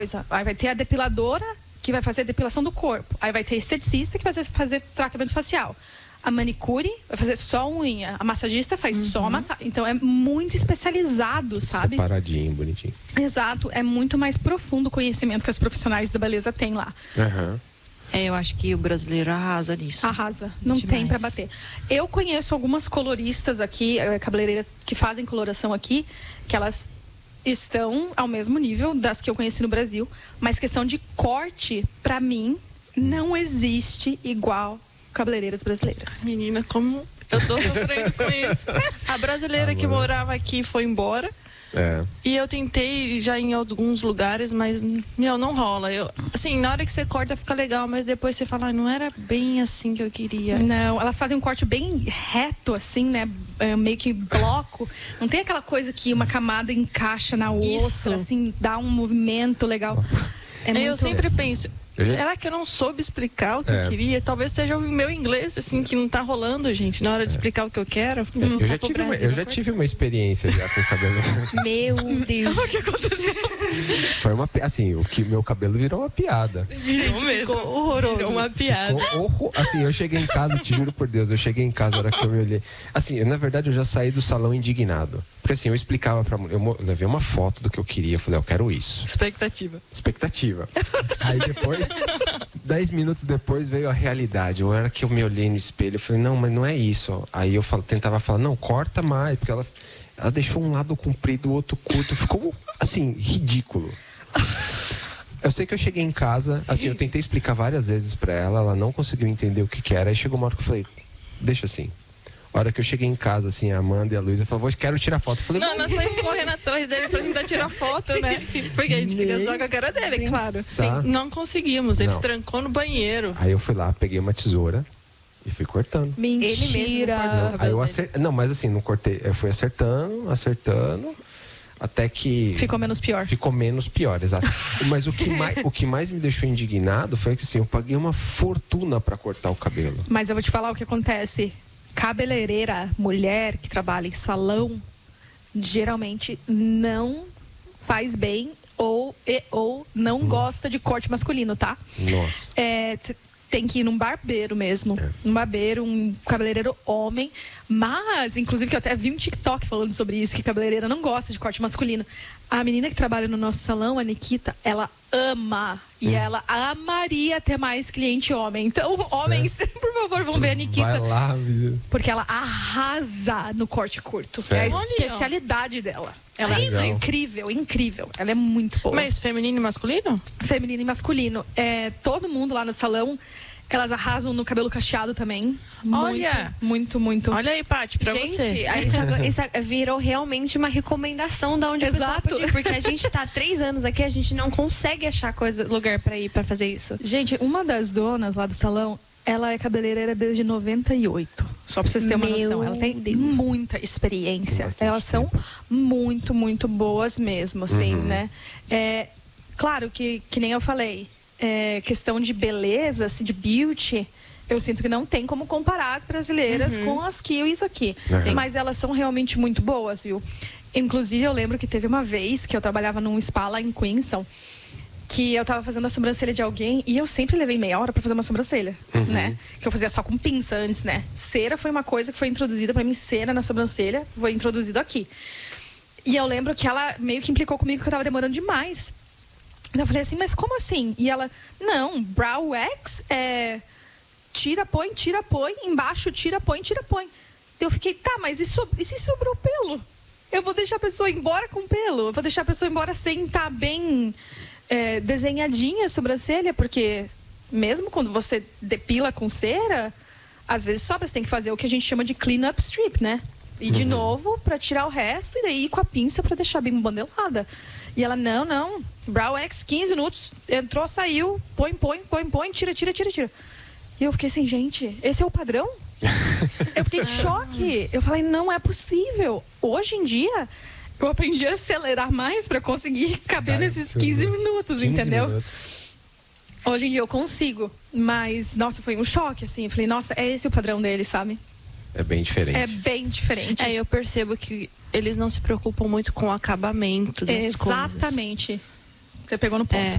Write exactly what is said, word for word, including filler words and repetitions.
Aí vai ter a depiladora, que vai fazer a depilação do corpo. Aí vai ter a esteticista, que vai fazer tratamento facial. A manicure vai fazer só unha. A massagista faz uhum. só massagem. Então, é muito especializado, sabe? Separadinho, bonitinho. Exato. É muito mais profundo o conhecimento que os profissionais da beleza têm lá. Aham. Uhum. É, eu acho que o brasileiro arrasa nisso. Arrasa. Não Demais. Tem pra bater. Eu conheço algumas coloristas aqui, cabeleireiras que fazem coloração aqui, que elas estão ao mesmo nível das que eu conheci no Brasil. Mas questão de corte, pra mim, não existe igual cabeleireiras brasileiras. Menina, como eu tô sofrendo com isso. A brasileira que morava aqui foi embora. É. E eu tentei já em alguns lugares, mas, meu, não rola. Eu, assim, na hora que você corta fica legal, mas depois você fala, ah, não era bem assim que eu queria. Não, elas fazem um corte bem reto, assim, né? É, meio que bloco. Não tem aquela coisa que uma camada encaixa na outra, assim, dá um movimento legal. É muito... Eu sempre penso, será que eu não soube explicar o que é. eu queria? Talvez seja o meu inglês, assim, que não tá rolando, gente, na hora de explicar é. o que eu quero. Eu, eu já, tive uma, eu já tive uma experiência já com o cabelo. Meu Deus. O que aconteceu? Foi uma, assim, o que meu cabelo virou uma piada. Virou gente, mesmo. Ficou horroroso. Virou uma piada. Horror... Assim, eu cheguei em casa, te juro por Deus, eu cheguei em casa na hora que eu me olhei. Assim, eu, na verdade, eu já saí do salão indignado. Porque assim, eu explicava pra mulher, eu levei uma foto do que eu queria, eu falei, eu quero isso. Expectativa. Expectativa. Aí depois, dez minutos depois veio a realidade. Eu era que eu me olhei no espelho, eu falei, não, mas não é isso. Aí eu falo, tentava falar, não, corta mais, porque ela, ela deixou um lado comprido, o outro curto, ficou assim, ridículo. Eu sei que eu cheguei em casa, assim, eu tentei explicar várias vezes pra ela, ela não conseguiu entender o que que era, aí chegou uma hora que eu falei, deixa assim. A hora que eu cheguei em casa, assim, a Amanda e a Luísa falaram, quero tirar foto. Eu falei, não, nós saímos correndo atrás dele pra tentar tirar foto, né? Porque a gente queria só com a cara dele, pensar. Claro. Sim, não conseguimos, ele se trancou no banheiro. Aí eu fui lá, peguei uma tesoura e fui cortando. Mentira. Ele mesmo cortou. Aí eu acertei, não, mas assim, não cortei, eu fui acertando, acertando, até que... Ficou menos pior. Ficou menos pior, exato. Mas o que, mais, o que mais me deixou indignado foi que, assim, eu paguei uma fortuna pra cortar o cabelo. Mas eu vou te falar o que acontece. Cabeleireira, mulher que trabalha em salão, geralmente não faz bem ou, e, ou não hum. gosta de corte masculino, tá? Nossa. É, tem que ir num barbeiro mesmo. É. Um barbeiro, um cabeleireiro homem. Mas, inclusive, que eu até vi um TikTok falando sobre isso, que cabeleireira não gosta de corte masculino. A menina que trabalha no nosso salão, a Nikita, ela ama. E hum. ela amaria ter mais cliente homem. Então, certo. Homens, por favor, vão ver a Nikita. Vai lá, porque ela arrasa no corte curto. Certo. É a especialidade dela. Ela Legal. é incrível, incrível. Ela é muito boa. Mas feminino e masculino? Feminino e masculino. É, todo mundo lá no salão, elas arrasam no cabelo cacheado também. Olha! Muito, muito, muito. Olha aí, Paty, pra gente, você. Gente, isso, isso virou realmente uma recomendação da onde Exato. o pessoal pode ir. Porque a gente tá há três anos aqui, a gente não consegue achar coisa, lugar pra ir pra fazer isso. Gente, uma das donas lá do salão, ela é cabeleireira desde noventa e oito. Só pra vocês terem uma Meu noção. Ela tem Deus. muita experiência. Bastante Elas são tempo. muito, muito boas mesmo, assim, uhum. né? É, claro que, que nem eu falei, é, questão de beleza, assim, de beauty, eu sinto que não tem como comparar as brasileiras uhum. com as kiwis aqui. Uhum. Mas elas são realmente muito boas, viu? Inclusive, eu lembro que teve uma vez que eu trabalhava num spa lá em Queenstown, que eu tava fazendo a sobrancelha de alguém e eu sempre levei meia hora pra fazer uma sobrancelha, uhum. né? Que eu fazia só com pinça antes, né? Cera foi uma coisa que foi introduzida pra mim, cera na sobrancelha, foi introduzido aqui. E eu lembro que ela meio que implicou comigo que eu tava demorando demais. Eu falei assim, mas como assim? E ela, não, brow wax é... tira, põe, tira, põe, embaixo, tira, põe, tira, põe. Então eu fiquei, tá, mas e, so... e se sobrou pelo? Eu vou deixar a pessoa embora com pelo? Eu vou deixar a pessoa embora sem estar bem é, desenhadinha a sobrancelha? Porque mesmo quando você depila com cera, às vezes sobra, você tem que fazer o que a gente chama de clean up strip, né? E de uhum. novo pra tirar o resto e daí ir com a pinça pra deixar bem bandelada. E ela, não, não, brow wax, quinze minutos, entrou, saiu, põe, põe, põe, põe, tira, tira, tira, tira. E eu fiquei assim, gente, esse é o padrão? Eu fiquei em choque. Eu falei, não é possível. Hoje em dia, eu aprendi a acelerar mais pra conseguir caber Dá nesses quinze minutos, quinze entendeu? Minutos. Hoje em dia eu consigo. Mas, nossa, foi um choque, assim. Eu falei, nossa, é esse o padrão dele, sabe? É bem diferente. É bem diferente. É, eu percebo que eles não se preocupam muito com o acabamento das Exatamente. coisas. Você pegou no ponto. É.